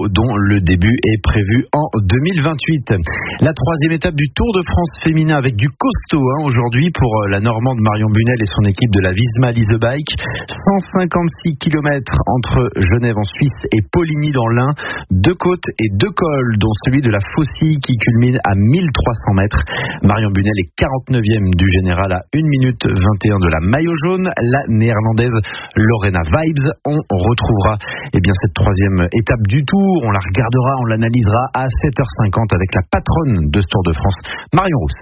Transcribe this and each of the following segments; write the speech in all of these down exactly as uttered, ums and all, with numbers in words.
météo dont le début est prévu en deux mille vingt-huit. La troisième étape du Tour de France féminin avec du costaud hein, aujourd'hui pour la Normande Marion Bunel et son équipe de la Visma Lease Bike. cent cinquante-six kilomètres entre Genève en Suisse et Poligny dans l'Ain. Deux côtes et deux cols, dont celui de la Faucille qui culmine à mille trois cents mètres. Marion Bunel est quarante-neuvième du général à une minute vingt et un de la maillot jaune. La néerlandaise Lorena Vibes. On retrouvera eh bien, cette troisième étape du Tour. On la regardera, on l'analysera à sept heures cinquante avec la patronne de ce Tour de France, Marion Rousse.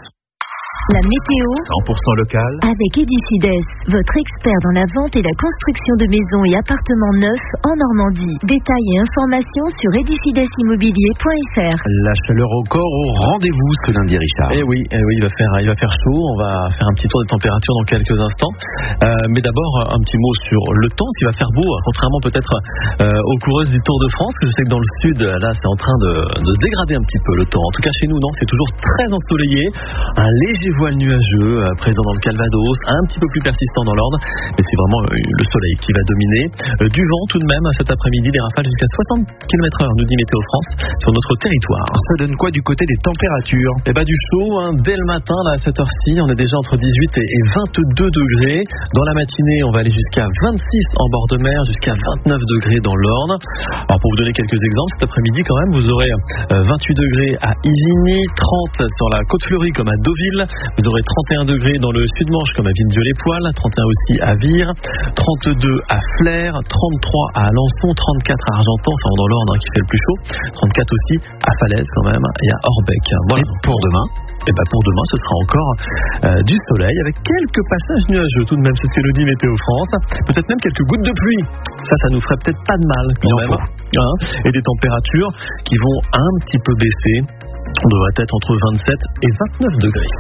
La météo cent pour cent local avec Edicides, votre expert dans la vente et la construction de maisons et appartements neufs en Normandie. Détails et informations sur edicidesimmobilier point f r. La chaleur au corps au rendez-vous ce lundi, Richard. Eh oui, eh oui, il va faire, il va faire chaud. On va faire un petit tour des températures dans quelques instants. Euh, mais d'abord, un petit mot sur le temps. S'il va faire beau, contrairement peut-être euh, aux coureuses du Tour de France, que je sais que dans le sud, là, c'est en train de, de se dégrader un petit peu le temps. En tout cas, chez nous, non, c'est toujours très ensoleillé. Un léger voile nuageux euh, présent dans le Calvados, un petit peu plus persistant dans l'Orne, mais c'est vraiment euh, le soleil qui va dominer. Euh, du vent tout de même cet après-midi, des rafales jusqu'à soixante kilomètres heure, nous dit Météo France, sur notre territoire. Ça donne quoi du côté des températures? Eh ben du chaud, hein, dès le matin, là, à cette heure-ci, on est déjà entre dix-huit et vingt-deux degrés. Dans la matinée, on va aller jusqu'à vingt-six en bord de mer, jusqu'à vingt-neuf degrés dans l'Orne. Alors pour vous donner quelques exemples, cet après-midi quand même, vous aurez euh, vingt-huit degrés à Isigny, trente sur la Côte-Fleurie comme à Deauville, vous aurez trente et un degrés dans le Sud-Manche comme à Villedieu-les-Poils, trente et un aussi à Vire, trente-deux à Flers, trente-trois à Alençon, trente-quatre à Argentan, c'est dans l'Orne hein, qui fait le plus chaud, trente-quatre aussi à Falaise quand même et à Orbec. Voilà. Et pour demain Et ben pour demain, ce sera encore euh, du soleil avec quelques passages nuageux tout de même, c'est ce que nous dit Météo France. Peut-être même quelques gouttes de pluie. Ça, ça nous ferait peut-être pas de mal quand même. Hein, et des températures qui vont un petit peu baisser. On devrait être entre vingt-sept et vingt-neuf degrés.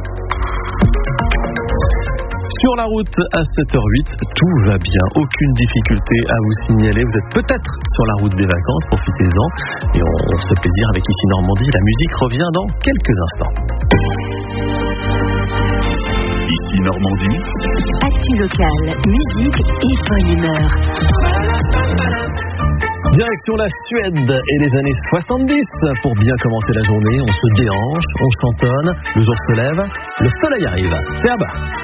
Sur la route à sept heures huit, tout va bien, aucune difficulté à vous signaler. Vous êtes peut-être sur la route des vacances, profitez-en. Et on, on se fait plaisir avec Ici Normandie. La musique revient dans quelques instants. Ici Normandie. Actu locale, musique et bonne humeur. Direction la Suède et les années soixante-dix. Pour bien commencer la journée, on se déhanche, on chantonne, le jour se lève, le soleil arrive. C'est à bas.